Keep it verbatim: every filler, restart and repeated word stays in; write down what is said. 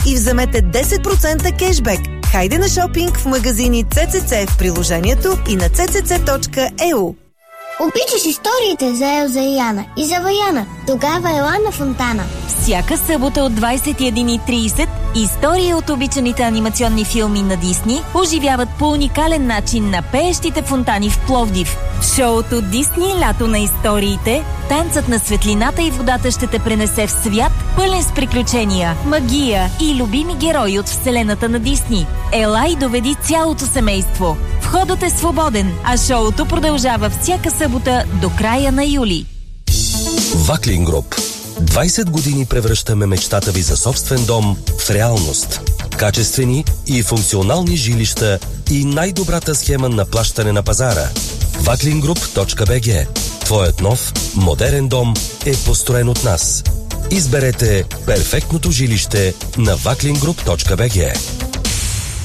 и вземете десет процента кешбек. Хайде на шопинг в магазини Си Си Си в приложението и на си си си точка и ю. Обичаш историите за Елза и Яна и за Ваяна. Тогава ела на Фонтана. Всяка събота от двайсет и една и трийсет истории от обичаните анимационни филми на Дисни оживяват по уникален начин на пеещите фонтани в Пловдив. В шоуто Дисни лято на историите, танцът на светлината и водата ще те пренесе в свят, пълен с приключения, магия и любими герои от вселената на Дисни. Ела и доведи цялото семейство. Входът е свободен, а шоуто продължава всяка събота до края на юли. Ваклин Груп. двайсет години превръщаме мечтата ви за собствен дом в реалност. Качествени и функционални жилища и най-добрата схема на плащане на пазара. ваклин груп точка би джи. Твоят нов, модерен дом е построен от нас. Изберете перфектното жилище на ваклин груп точка би джи.